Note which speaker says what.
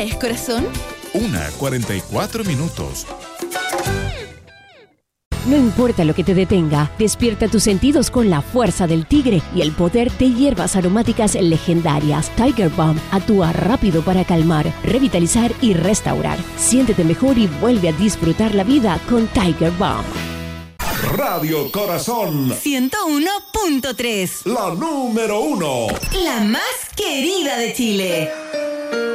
Speaker 1: hora es, corazón?
Speaker 2: 1:44 minutos.
Speaker 3: No importa lo que te detenga, despierta tus sentidos con la fuerza del tigre y el poder de hierbas aromáticas legendarias. Tiger Balm actúa rápido para calmar, revitalizar y restaurar. Siéntete mejor y vuelve a disfrutar la vida con Tiger Balm.
Speaker 4: Radio Corazón
Speaker 1: 101.3.
Speaker 4: La número 1.
Speaker 1: La más querida de Chile.